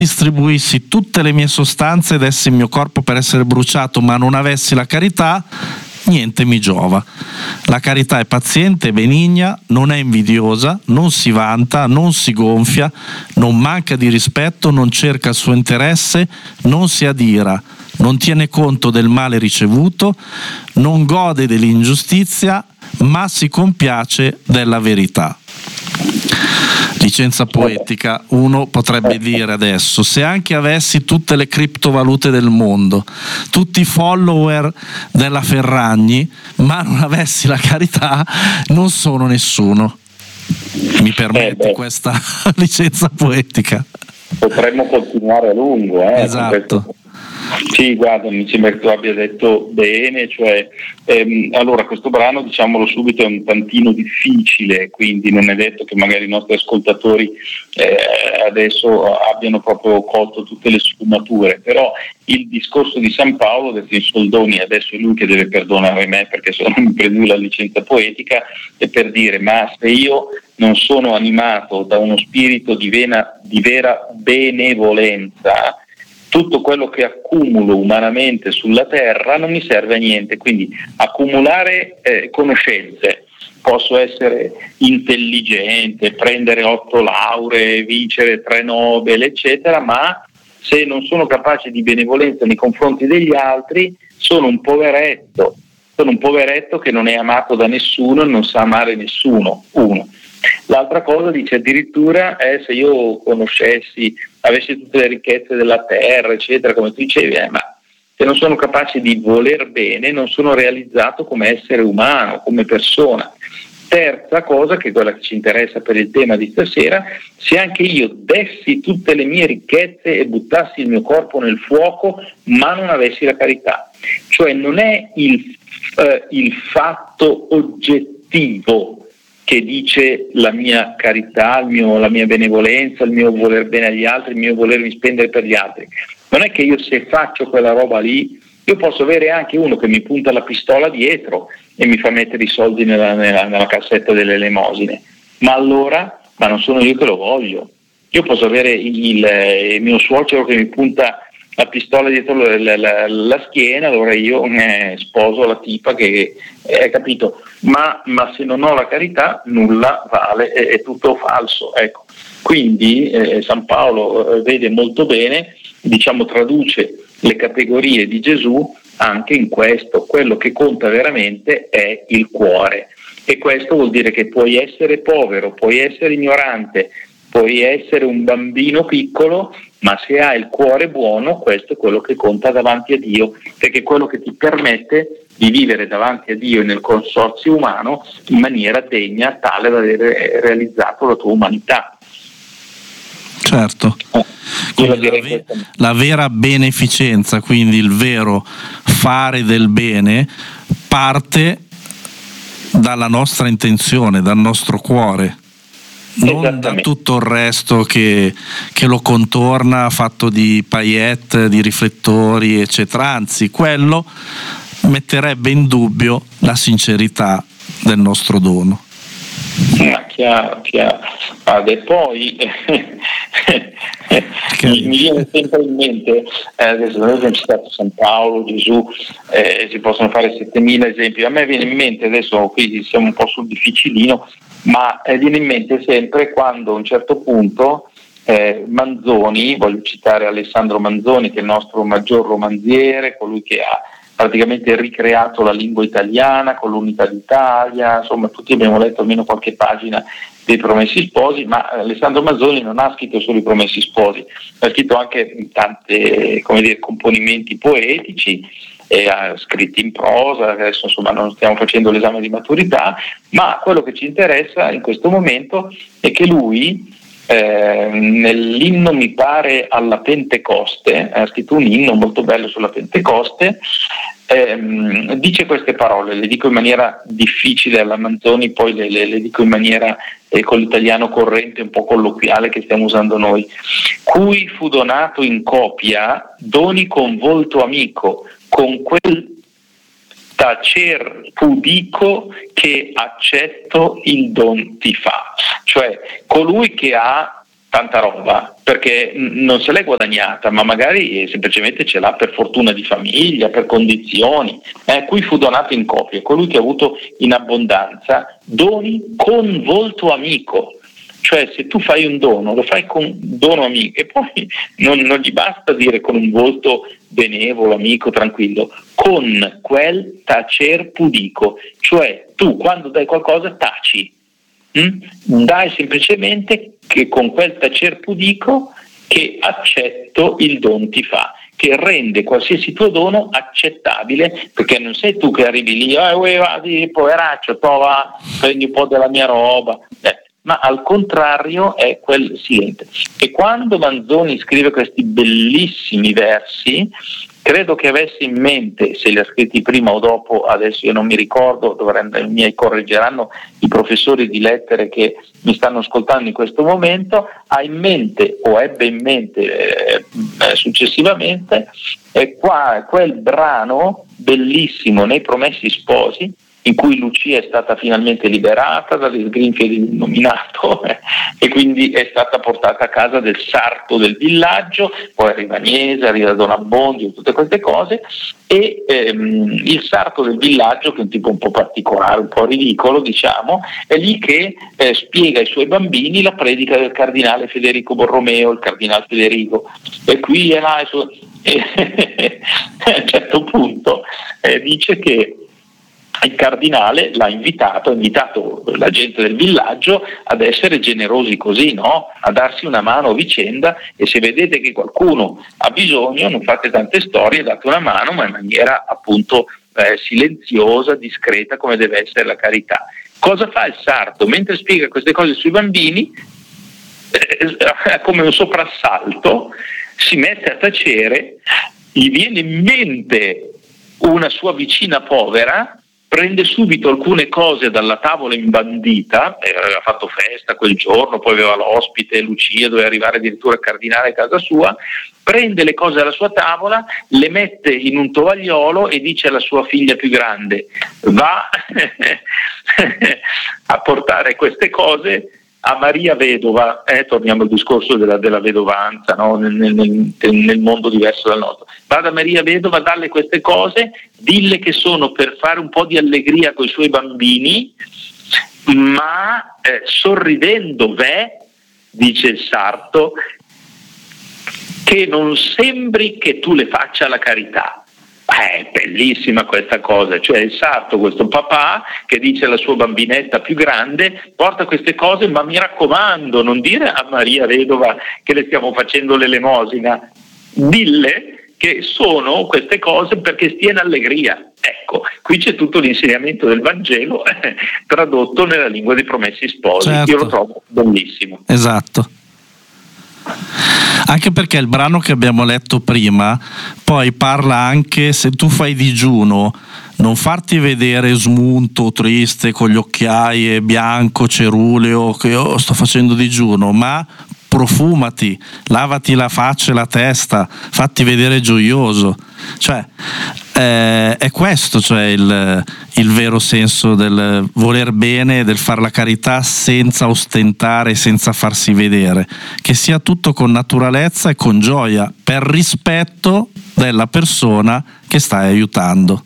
distribuissi tutte le mie sostanze e dessi il mio corpo per essere bruciato, ma non avessi la carità, niente mi giova. La carità è paziente e benigna, non è invidiosa, non si vanta, non si gonfia, non manca di rispetto, non cerca il suo interesse, non si adira, non tiene conto del male ricevuto, non gode dell'ingiustizia, ma si compiace della verità. Licenza poetica, uno potrebbe dire adesso: se anche avessi tutte le criptovalute del mondo, tutti i follower della Ferragni, ma non avessi la carità, non sono nessuno. Mi permetti questa licenza poetica? Potremmo continuare a lungo, esatto. Sì, guarda, mi sembra che tu abbia detto bene, cioè allora questo brano, diciamolo subito, è un tantino difficile, quindi non è detto che magari i nostri ascoltatori adesso abbiano proprio colto tutte le sfumature, però il discorso di San Paolo, detto in soldoni, adesso è lui che deve perdonare me perché mi preso la licenza poetica, è per dire: ma se io non sono animato da uno spirito di vera benevolenza, tutto quello che accumulo umanamente sulla terra non mi serve a niente. Quindi accumulare conoscenze, posso essere intelligente, prendere 8 lauree, vincere 3 Nobel, eccetera, ma se non sono capace di benevolenza nei confronti degli altri, sono un poveretto che non è amato da nessuno e non sa amare nessuno. Uno. L'altra cosa dice addirittura se io avessi tutte le ricchezze della terra, eccetera, come tu dicevi, ma se non sono capace di voler bene, non sono realizzato come essere umano, come persona. Terza cosa, che è quella che ci interessa per il tema di stasera: se anche io dessi tutte le mie ricchezze e buttassi il mio corpo nel fuoco, ma non avessi la carità. Cioè non è il fatto oggettivo che dice la mia carità, la mia benevolenza, il mio voler bene agli altri, il mio volermi spendere per gli altri. Non è che io, se faccio quella roba lì, io posso avere anche uno che mi punta la pistola dietro e mi fa mettere i soldi nella cassetta delle elemosine, ma non sono io che lo voglio. Io posso avere il mio suocero che mi punta la pistola dietro la schiena, allora io sposo la tipa che hai capito, ma se non ho la carità nulla vale, è tutto falso, ecco. Quindi San Paolo vede molto bene, traduce le categorie di Gesù anche in questo: quello che conta veramente è il cuore, e questo vuol dire che puoi essere povero, puoi essere ignorante, puoi essere un bambino piccolo, ma se hai il cuore buono, questo è quello che conta davanti a Dio, perché è quello che ti permette di vivere davanti a Dio nel consorzio umano in maniera degna, tale da aver realizzato la tua umanità. Certo. La vera beneficenza, quindi il vero fare del bene, parte dalla nostra intenzione, dal nostro cuore, non da tutto il resto che lo contorna, fatto di paillette, di riflettori, eccetera. Anzi, quello metterebbe in dubbio la sincerità del nostro dono. Chiaro. E poi mi viene sempre in mente, adesso noi abbiamo citato San Paolo, Gesù, si possono fare 7000 esempi. A me viene in mente, adesso qui siamo un po' sul difficilino, ma viene in mente sempre quando a un certo punto Manzoni, voglio citare Alessandro Manzoni, che è il nostro maggior romanziere, colui che ha praticamente ricreato la lingua italiana con l'Unità d'Italia, insomma tutti abbiamo letto almeno qualche pagina dei Promessi Sposi, ma Alessandro Manzoni non ha scritto solo i Promessi Sposi, ha scritto anche tante componimenti poetici, e ha scritti in prosa. Adesso non stiamo facendo l'esame di maturità, ma quello che ci interessa in questo momento è che lui nell'inno, mi pare, alla Pentecoste, ha scritto un inno molto bello sulla Pentecoste, dice queste parole, le dico in maniera difficile alla Manzoni, poi le dico in maniera con l'italiano corrente, un po' colloquiale che stiamo usando noi: cui fu donato in copia doni con volto amico, con quel tacer pudico che accetto il don ti fa. Cioè colui che ha tanta roba, perché non se l'è guadagnata, ma magari semplicemente ce l'ha per fortuna di famiglia, per condizioni. Qui fu donato in coppia, colui che ha avuto in abbondanza doni con volto amico. Cioè, se tu fai un dono, lo fai con dono amico, e poi non gli basta dire con un volto benevolo, amico, tranquillo, con quel tacer pudico, cioè tu quando dai qualcosa taci, dai semplicemente che con quel tacer pudico che accetto il don ti fa, che rende qualsiasi tuo dono accettabile, perché non sei tu che arrivi lì, vadi, poveraccio, trova, prendi un po' della mia roba, ma al contrario è quel silente. E quando Manzoni scrive questi bellissimi versi, credo che avesse in mente, se li ha scritti prima o dopo, adesso io non mi ricordo, mi correggeranno i professori di lettere che mi stanno ascoltando in questo momento, ha in mente o ebbe in mente successivamente quel brano bellissimo nei Promessi Sposi, in cui Lucia è stata finalmente liberata dalle sgrinfie dell'innominato e quindi è stata portata a casa del sarto del villaggio, poi arriva Agnese, arriva Don Abbondio, tutte queste cose, e il sarto del villaggio, che è un tipo un po' particolare, un po' ridicolo, diciamo, è lì che spiega ai suoi bambini la predica del cardinale Federico Borromeo, il cardinale Federico, e qui e là, a un certo punto dice che il cardinale ha invitato la gente del villaggio ad essere generosi così, no? A darsi una mano a vicenda, e se vedete che qualcuno ha bisogno non fate tante storie, date una mano, ma in maniera appunto silenziosa, discreta, come deve essere la carità. Cosa fa il sarto? Mentre spiega queste cose sui bambini, come un soprassalto, si mette a tacere, gli viene in mente una sua vicina povera, prende subito alcune cose dalla tavola imbandita, aveva fatto festa quel giorno, poi aveva l'ospite, Lucia, doveva arrivare addirittura il cardinale a casa sua, prende le cose dalla sua tavola, le mette in un tovagliolo e dice alla sua figlia più grande: va a portare queste cose a Maria Vedova, torniamo al discorso della vedovanza, no? nel mondo diverso dal nostro. Vada Maria Vedova, dalle queste cose, dille che sono per fare un po' di allegria con i suoi bambini, ma sorridendo dice il sarto, che non sembri che tu le faccia la carità. È bellissima questa cosa, cioè il sarto, questo papà che dice alla sua bambinetta più grande: porta queste cose, ma mi raccomando non dire a Maria Vedova che le stiamo facendo l'elemosina, dille che sono queste cose perché stia in allegria. Ecco, qui c'è tutto l'insegnamento del Vangelo tradotto nella lingua dei Promessi Sposi. Certo. Io lo trovo bellissimo. Esatto. Anche perché il brano che abbiamo letto prima poi parla anche, se tu fai digiuno, non farti vedere smunto, triste, con gli occhiaie, bianco, ceruleo, che io sto facendo digiuno, ma profumati, lavati la faccia e la testa, fatti vedere gioioso. Cioè è questo, cioè il vero senso del voler bene, del fare la carità senza ostentare, senza farsi vedere, che sia tutto con naturalezza e con gioia, per rispetto della persona che stai aiutando.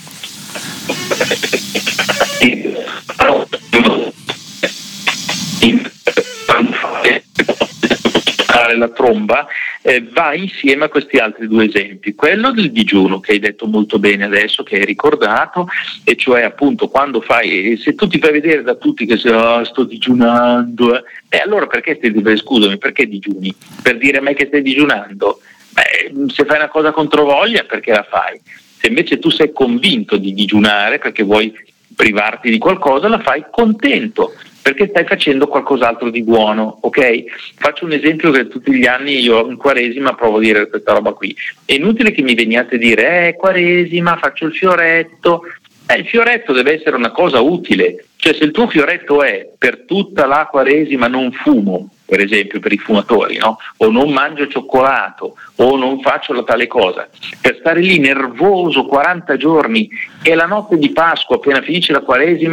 La tromba va insieme a questi altri due esempi, quello del digiuno che hai detto molto bene adesso, che hai ricordato, e cioè appunto quando fai, se tu ti fai vedere da tutti che sto digiunando, allora perché scusami, perché digiuni? Per dire a me che stai digiunando? Se fai una cosa controvoglia, perché la fai? Se invece tu sei convinto di digiunare perché vuoi privarti di qualcosa, la fai contento, perché stai facendo qualcos'altro di buono, ok? Faccio un esempio che tutti gli anni io in Quaresima provo a dire questa roba qui. È inutile che mi veniate a dire Quaresima, faccio il fioretto. Il fioretto deve essere una cosa utile, cioè se il tuo fioretto è per tutta la Quaresima non fumo, per esempio per i fumatori, no? O non mangio cioccolato, o non faccio la tale cosa, per stare lì nervoso 40 giorni e la notte di Pasqua appena finisce la Quaresima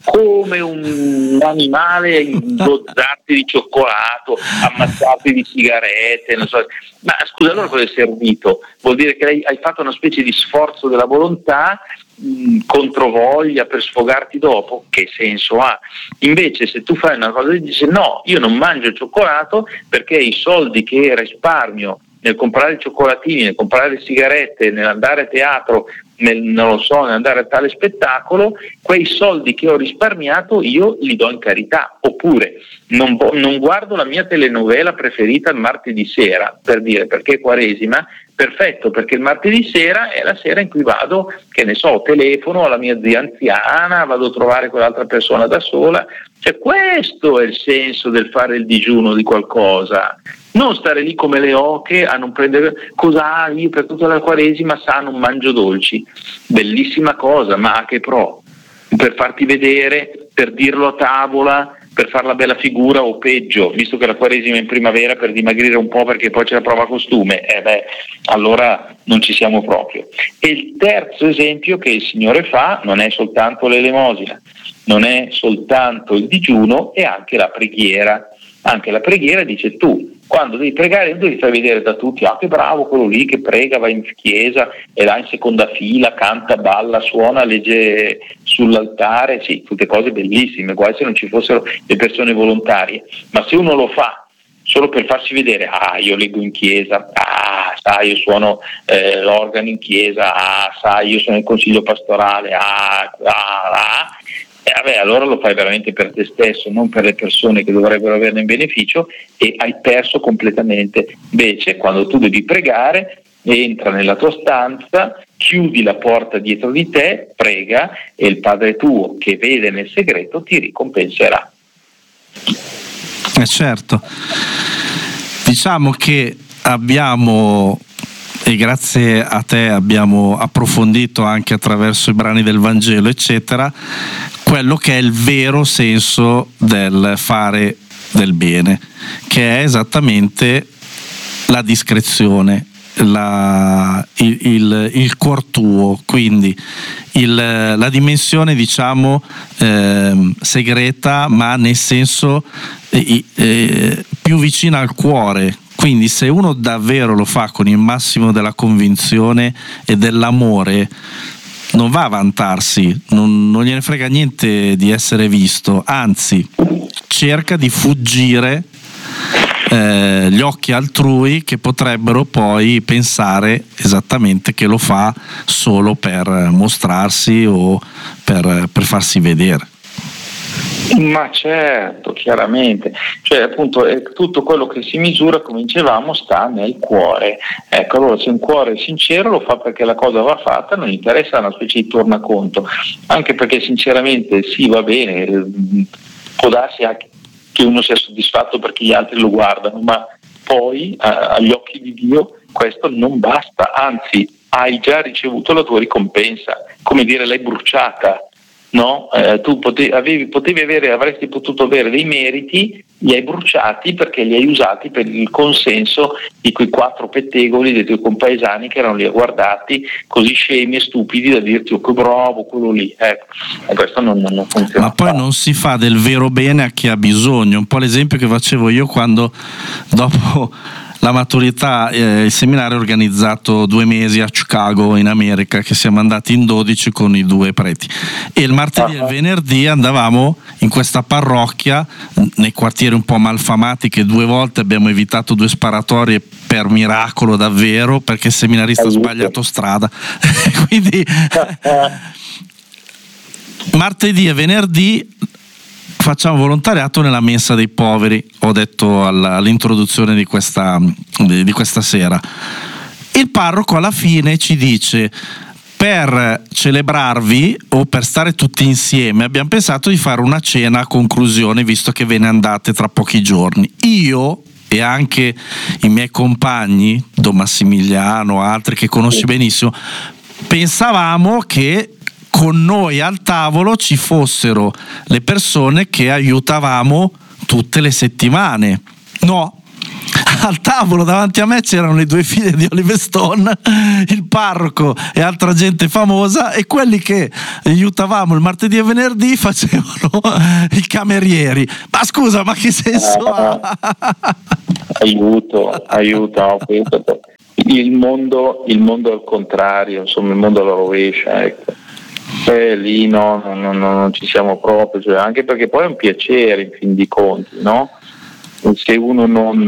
come un animale, dozzati di cioccolato, ammazzati di sigarette, non so. Ma scusa, allora cosa è servito? Vuol dire che hai fatto una specie di sforzo della volontà, controvoglia, per sfogarti dopo? Che senso ha? Invece se tu fai una cosa e dici no, io non mangio il cioccolato perché i soldi che risparmio nel comprare i cioccolatini, nel comprare le sigarette, nell'andare a teatro, nell'andare a tale spettacolo, quei soldi che ho risparmiato io li do in carità. Oppure non guardo la mia telenovela preferita il martedì sera, per dire, perché è Quaresima. Perfetto, perché il martedì sera è la sera in cui vado, che ne so, telefono alla mia zia anziana, vado a trovare quell'altra persona da sola. Cioè, questo è il senso del fare il digiuno di qualcosa. Non stare lì come le oche a non prendere cosa io per tutta la Quaresima non mangio dolci. Bellissima cosa, ma a che pro? Per farti vedere, per dirlo a tavola, per fare la bella figura, o peggio, visto che la Quaresima è in primavera, per dimagrire un po' perché poi c'è la prova costume, allora non ci siamo proprio. E il terzo esempio che il Signore fa non è soltanto l'elemosina, non è soltanto il digiuno, è anche la preghiera. Anche la preghiera, dice, tu quando devi pregare non devi far vedere da tutti, che bravo quello lì che prega, va in chiesa, è là in seconda fila, canta, balla, suona, legge sull'altare, sì, tutte cose bellissime, guai se non ci fossero le persone volontarie. Ma se uno lo fa solo per farsi vedere, io leggo in chiesa, sai, io suono l'organo in chiesa, sai, io sono in consiglio pastorale, allora lo fai veramente per te stesso, non per le persone che dovrebbero averne in beneficio, e hai perso completamente. Invece quando tu devi pregare, entra nella tua stanza, chiudi la porta dietro di te, prega, e il Padre tuo che vede nel segreto ti ricompenserà. Certo, diciamo che abbiamo, e grazie a te abbiamo approfondito anche attraverso i brani del Vangelo eccetera, quello che è il vero senso del fare del bene, che è esattamente la discrezione, il cuor tuo, quindi la dimensione diciamo segreta, ma nel senso più vicina al cuore. Quindi se uno davvero lo fa con il massimo della convinzione e dell'amore, non va a vantarsi, non gliene frega niente di essere visto, anzi cerca di fuggire gli occhi altrui che potrebbero poi pensare esattamente che lo fa solo per mostrarsi o per farsi vedere. Ma certo, chiaramente, cioè appunto tutto quello che si misura, come dicevamo, sta nel cuore. Ecco, allora se un cuore è sincero lo fa perché la cosa va fatta, non gli interessa una specie di tornaconto, anche perché sinceramente sì, va bene, può darsi anche che uno sia soddisfatto perché gli altri lo guardano, ma poi agli occhi di Dio questo non basta, anzi hai già ricevuto la tua ricompensa, come dire, l'hai bruciata. No? Tu avresti potuto avere dei meriti, li hai bruciati perché li hai usati per il consenso di quei 4 pettegoli dei tuoi compaesani che erano lì a guardarti così scemi e stupidi da dirti che bravo quello lì. Questo non funziona. Ma poi non si fa del vero bene a chi ha bisogno, un po' l'esempio che facevo io quando dopo la maturità, il seminario organizzato 2 mesi a Chicago in America, che siamo andati in 12 con i 2 preti, e il martedì e il venerdì andavamo in questa parrocchia nei quartieri un po' malfamati, che 2 volte abbiamo evitato 2 sparatorie per miracolo davvero, perché il seminarista ha sbagliato strada quindi martedì e venerdì facciamo volontariato nella mensa dei poveri, ho detto all'introduzione di questa sera. Il parroco alla fine ci dice: per celebrarvi o per stare tutti insieme abbiamo pensato di fare una cena a conclusione, visto che ve ne andate tra pochi giorni. Io e anche i miei compagni, Don Massimiliano, altri che conosci benissimo, pensavamo che con noi al tavolo ci fossero le persone che aiutavamo tutte le settimane. No, Al tavolo davanti a me c'erano le due figlie di Oliver Stone, il parroco e altra gente famosa, e quelli che aiutavamo il martedì e venerdì facevano i camerieri. Ma scusa, ma che senso ha? Aiuto. Il mondo è al contrario, insomma, il mondo alla rovescia, ecco. Lì non ci siamo proprio, cioè, anche perché poi è un piacere in fin di conti, no? Se uno non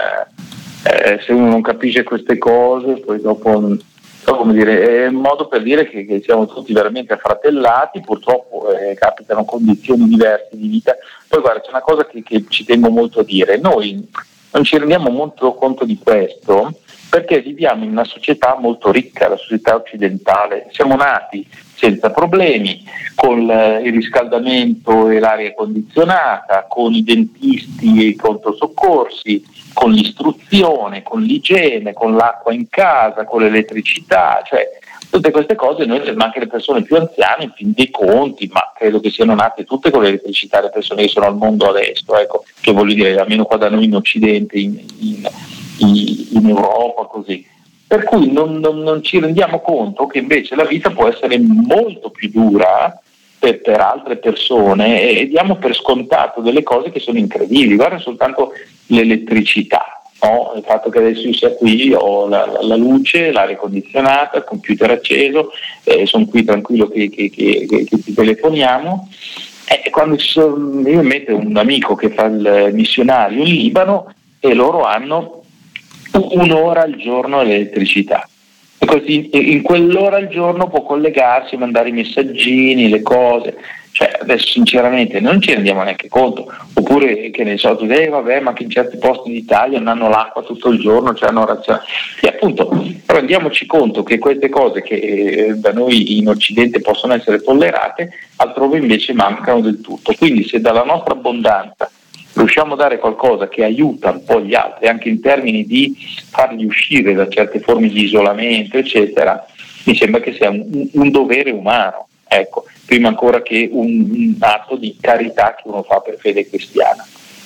capisce queste cose, poi dopo, come dire, è un modo per dire che siamo tutti veramente affratellati. Purtroppo capitano condizioni diverse di vita. Poi guarda, c'è una cosa che ci tengo molto a dire: noi non ci rendiamo molto conto di questo perché viviamo in una società molto ricca, la società occidentale. Siamo nati senza problemi, con il riscaldamento e l'aria condizionata, con i dentisti e i pronto soccorsi, con l'istruzione, con l'igiene, con l'acqua in casa, con l'elettricità, cioè tutte queste cose noi, ma anche le persone più anziane, in fin dei conti, ma credo che siano nate tutte con l'elettricità, le persone che sono al mondo adesso, ecco, che voglio dire, almeno qua da noi in Occidente, in Europa, così. Per cui non ci rendiamo conto che invece la vita può essere molto più dura per altre persone, e diamo per scontato delle cose che sono incredibili. Guarda soltanto l'elettricità, no? Il fatto che adesso io sia qui, ho la luce, l'aria condizionata, il computer acceso, sono qui tranquillo che ti telefoniamo. Quando io metto un amico che fa il missionario in Libano, e loro hanno un'ora al giorno l'elettricità, e così in quell'ora al giorno può collegarsi, mandare i messaggini, le cose. Cioè, adesso sinceramente non ci rendiamo neanche conto. Oppure, che ne so, tu dici vabbè, ma che in certi posti d'Italia non hanno l'acqua tutto il giorno, cioè hanno razione. E appunto, rendiamoci conto che queste cose che da noi in Occidente possono essere tollerate, altrove invece mancano del tutto. Quindi se dalla nostra abbondanza riusciamo a dare qualcosa che aiuta un po' gli altri, anche in termini di farli uscire da certe forme di isolamento, eccetera, mi sembra che sia un dovere umano, ecco, prima ancora che un atto di carità che uno fa per fede cristiana.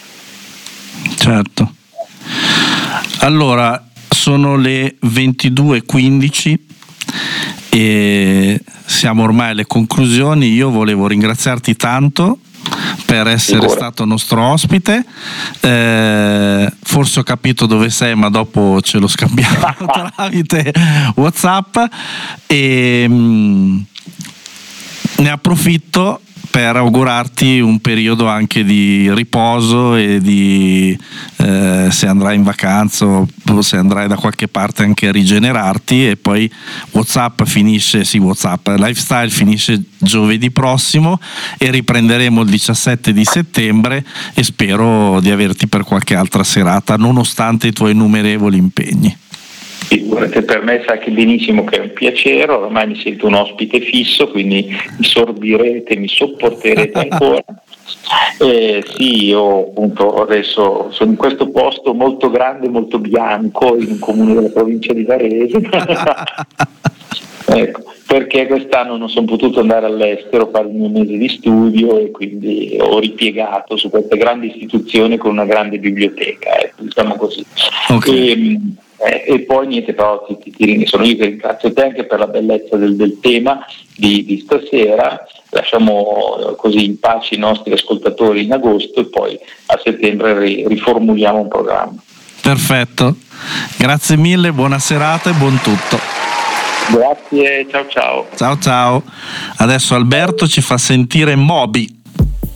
Certo. Allora, sono le 22:15 e siamo ormai alle conclusioni. Io volevo ringraziarti tanto per essere stato nostro ospite. Forse ho capito dove sei, ma dopo ce lo scambiamo tramite WhatsApp, e ne approfitto per augurarti un periodo anche di riposo e di se andrai in vacanza o se andrai da qualche parte anche a rigenerarti. E poi Lifestyle finisce giovedì prossimo e riprenderemo il 17 di settembre, e spero di averti per qualche altra serata nonostante i tuoi innumerevoli impegni. Figurati, per me sai che benissimo che è un piacere, ormai mi sento un ospite fisso, quindi mi sorbirete, mi sopporterete ancora. Sì, io appunto adesso sono in questo posto molto grande, molto bianco, in un comune della provincia di Varese. Ecco, perché quest'anno non sono potuto andare all'estero a fare il mio mese di studio, e quindi ho ripiegato su questa grande istituzione con una grande biblioteca, diciamo così. Okay. E poi niente, però sono io che ringrazio te anche per la bellezza del tema di stasera. Lasciamo così in pace i nostri ascoltatori in agosto, e poi a settembre riformuliamo un programma. Perfetto, grazie mille, buona serata e buon tutto. Grazie, ciao. Ciao. Adesso Alberto ci fa sentire Moby.